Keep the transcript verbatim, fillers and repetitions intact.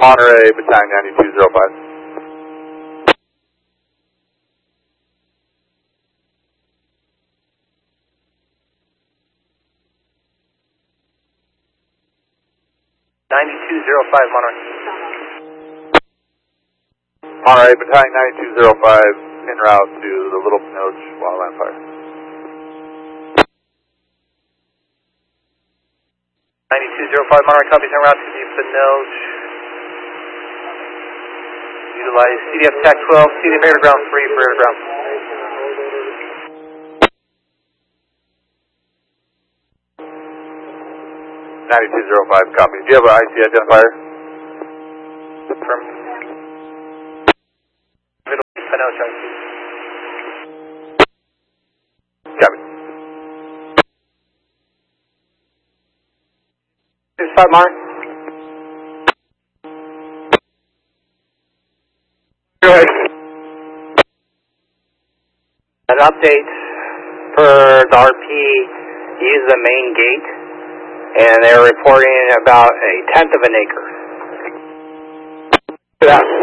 Monterey, Battalion ninety-two oh five. ninety-two oh five, Monterey. Monterey, Battalion ninety-two oh five, en route to the Little Pinoche Wildland Fire. ninety-two oh five, Monterey, copies en route to the Pinoche. Utilize C D F TAC twelve, C D F air to ground free for air to ground. ninety-two oh five, copy. Do you have an I C identifier? From Middle Pinoche, I see. Copy. six five, Monterey. Go ahead. An update for the R P use the main gate, and they're reporting about a tenth of an acre. Yeah.